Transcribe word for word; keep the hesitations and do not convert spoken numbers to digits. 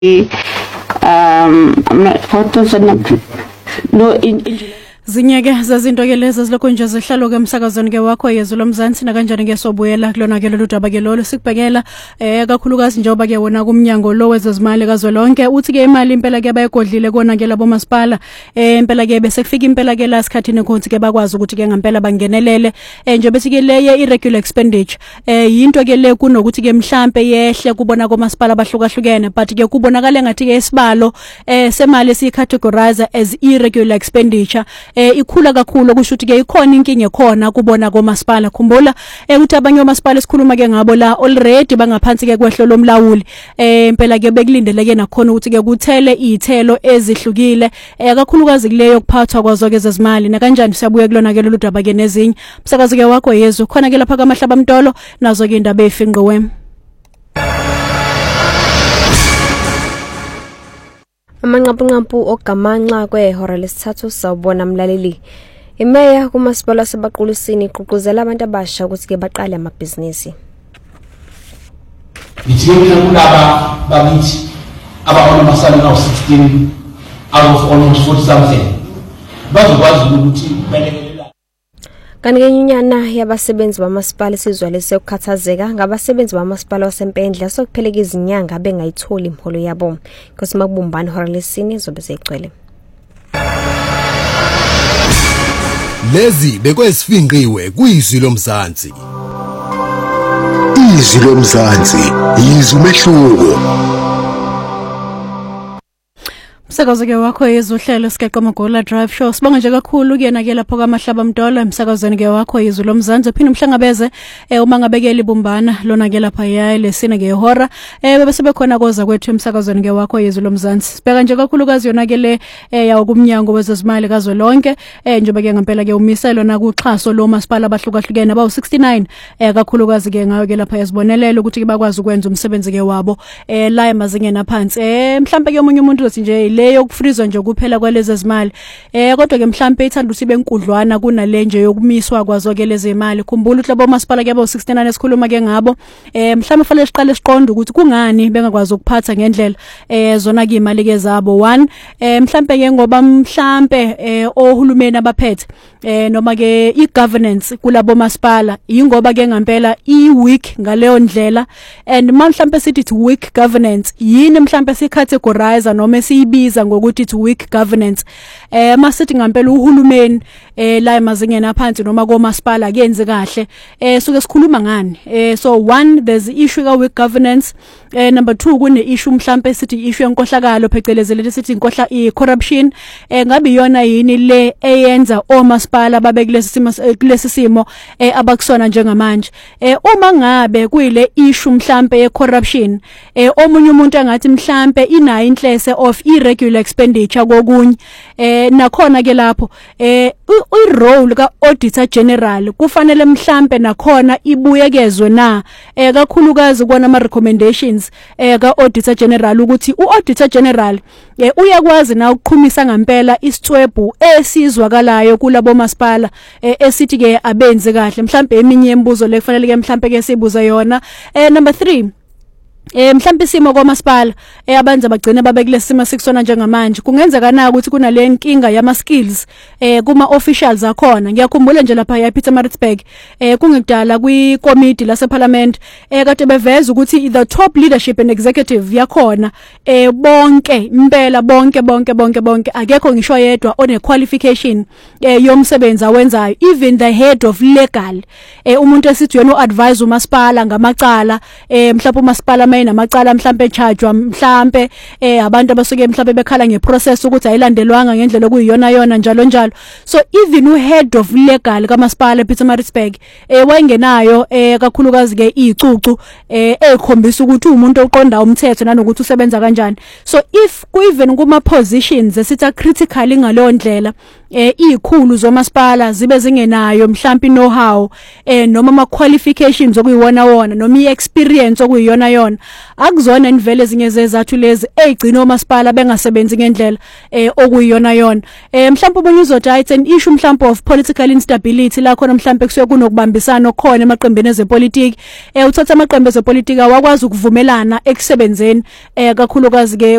um I'm not photos and no in, in Zinyeke zazinto ke lezi zilokho nje zihlalo ke emsakazweni ke wakho yezwe lomzansi na kanjani ke sobuyela kulona ke lolu daba ke lolo sikubhekela eh kakhulukazi njengoba ke wona kumnyango lo wezezimali kazwelonke uthi ke imali impela ke bayigodlile kona ke labo masipala eh impela ke bese kufika impela ke la sikhathini konke ke bakwazi ukuthi ke ngempela bangenelele eh nje bethi ke leye irregular expenditure eh yinto ke le kunokuthi ke mhlambe yehle kubona komasipala bahlukahlukene but ke kubonakala ngathi ke isibalo eh semali esicategorize as irregular expenditure eh ikhula kakhulu kusho ukuthi ke ikhona inkinga ekhona kubona komasipala khumbula ukuthi abanye omasipala esikhuluma ke ngabo la already bangaphansi ke kwehlo lomlawuli eh impela ke bekulindeleke nakhona ukuthi ke kuthele izithelo ezihlukile eh kakhulukazi kuleyo kuphathwa kwazo ke zezimali na kanjani siyabuye kulona ke lolu daba ke nezinye umsakazi ke wakho yezwe khona ke lapha kaMahlaba Mtolo nazo ke indaba efinqiwe Amanqaphu ogamanxa kwehora lesithathu sawubona mlaleli. Imeya kumasipala sebaqulisini iqhuquzela abantu abasha ukuthi ke baqale amabhizinisi. Ngithiyela kulaba bakithi abahona masana na sixteen out of almost forty something. Bazokwazi ukuthi belekelela. Kanike nyunyana yabasebenzi bamasipala sizwale sekukhathazeka ngabasebenzi bamasipala wasempendla sokupheleka izinyanga bengayitholi imholo yabo because makubumbana hora lesine zobe zecwele. Lezi bekwesifinqiwe kuyizwi lomzansi. Izwi lomzansi yizwi umehluko. Umsakazo ke wakho yezuhlelo sigaqa Magola Drive Show sibonga nje kakhulu kuyena ke lapho kaMahlaba Mtolo emsakazweni ke wakho yezwe lomzansi uphinde umhlangabeze eh uma ngabekela ibumbana lona ke lapha yayi lesine ke ihora eh bese bekhona koza kwethu emsakazweni ke wakho yezwe lomzansi sibeka nje kakhulukazi yona ke le eh yawo kumnyango wezezimali kazwelonke eh njengoba ke ngempela ke umiselo na kuxhaso lo masipala abahlukahlukene abawu sixty-nine eh kakhulukazi ke ngayo ke lapha yasibonelelo ukuthi bakwazi ukwenza umsebenzi ke wabo eh la emazingeni aphansi eh mhlambe ke umunye umuntu uthi nje leyo kufrizwa nje kuphela kwalezi zimali eh kodwa ke mhlambe ithanda usibe enkudlwana kunale nje yokumiswa kwazo ke lezi imali khumbula ukuthi labo masipala ke abo sixty-nine esikhuluma ke ngabo eh mhlambe fanele siqale siqonde ukuthi kungani bengakwazi ukuphatha ngendlela eh zona ke imali ke zabo one eh mhlambe ke ngoba mhlambe eh ohulumeni abaphethe eh noma ke igovernance kulabo masipala ingoba ke ngempela i weak ngaleyo ndlela and mhlambe sithi it's weak governance yini mhlambe sicategorize noma siyibi ngokuthi it's weak governance eh masithi ngempela uhulumeni eh la emazingeni aphansi noma komasipala akuyenze kahle eh suke sikhuluma ngani eh so one there's the issue ka weak governance eh number two kune issue mhlambe sithi issue yenkohlakalo phecelezi le sithi inkohla i corruption eh ngabe yona yini le eyenza omasipala babe kulesi simo kulesi simo eh abakusona njengamanje eh uma ngabe kuyile issue mhlambe ye corruption eh omunye umuntu angathi mhlambe inayo inhlese of irregular expenditure kokunye eh nakhona ke lapho eh i role ka auditor general kufanele mhlambe nakhona ibuyekezwe na eh kakhulukazi kwana ama recommendations eh ka auditor general ukuthi u auditor general eh uyakwazi na ukuqhumisa ngempela isithwebhu esizwakalayo kulabo masipala eh esithi ke abenze kahle mhlambe eminye imibuzo le kufanele ke mhlambe ke sibuza yona eh number three Eh mhlambe isimo kwamasipala eh abanza bagcina babekule simo sikusona njengamanje kungenzeka na ukuthi kunale nkinga yama skills eh kuma officials akhona ngiyakhumbula nje lapha ya Pietermaritzburg eh kungekudala kwi committee lase parliament eh kade beveza ukuthi the top leadership and executive yakhona eh bonke impela bonke bonke bonke bonke akekho ngisho yedwa one qualification eh yomsebenzi awenzayo even the head of legal eh umuntu esithi yena uadvise umasipala ngamacala eh mhlawumbe umasipala namacala mhlambe echajwa mhlambe eh abantu abasuke mhlambe bekhala ngeprocess ukuthi ayilandelwanga ngendlela okuyiyona yona njalo njalo so even u head of legal kamasipala ePietermaritzburg eh wayengenayo eh kakhulukazi ke icucu eh ekhombisa ukuthi umuntu oqonda umthetho nanokuthi usebenza kanjani so if ku even kuma positions esitha critically ngaleyo ndlela eh izikhulu zomasipala zibe zingenayo mhlawumbe know how eh noma ama qualifications okuyiwona wona noma iexperience okuyiyona yona akuzona indvele ezinye zezathu lezi egcina omasipala bengasebenzi ngendlela eh okuyiyona yona eh mhlawumbe ubonye uzothi it's an issue mhlawumbe of political instability la khona mhlawumbe kusuke kunokubambisana okhona emaqembeni ezepolitiki eh uthatha amaqembu ezepolitiki awakwazi ukuvumelana ekusebenzeni eh kakhulukazi ke